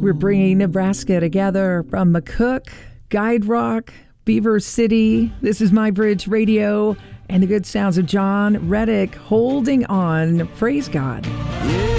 We're bringing Nebraska together from McCook, Guide Rock, Beaver City. This is My Bridge Radio and the good sounds of John Reddick holding on. Praise God. Yeah.